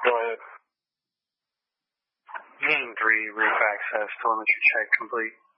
Go ahead. Game 3, roof access, telemetry check complete.